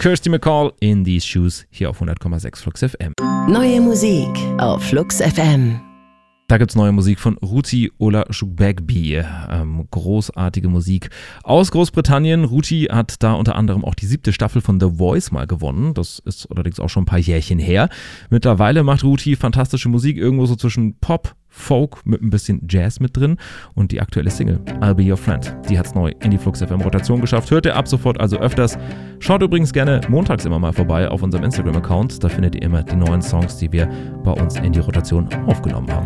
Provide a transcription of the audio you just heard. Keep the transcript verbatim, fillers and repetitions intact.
Kirsty MacColl in These Shoes hier auf hundert Komma sechs Flux F M. Neue Musik auf Flux F M. Da gibt's neue Musik von Ruti Olajuwon. Ähm, großartige Musik aus Großbritannien. Ruti hat da unter anderem auch die siebte Staffel von The Voice mal gewonnen. Das ist allerdings auch schon ein paar Jährchen her. Mittlerweile macht Ruti fantastische Musik, irgendwo so zwischen Pop, Folk mit ein bisschen Jazz mit drin. Und die aktuelle Single, I'll Be Your Friend, die hat's neu in die Flux F M Rotation geschafft. Hört ihr ab sofort also öfters. Schaut übrigens gerne montags immer mal vorbei auf unserem Instagram-Account. Da findet ihr immer die neuen Songs, die wir bei uns in die Rotation aufgenommen haben.